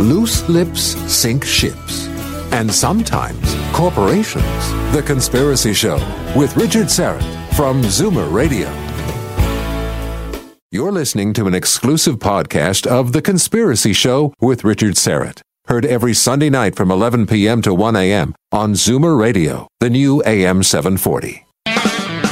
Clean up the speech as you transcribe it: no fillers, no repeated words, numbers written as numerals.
Loose lips sink ships. And sometimes corporations. The Conspiracy Show with Richard Syrett from Zoomer Radio. You're listening to an exclusive podcast of The Conspiracy Show with Richard Syrett. Heard every Sunday night from 11 p.m. to 1 a.m. on Zoomer Radio, the new AM 740.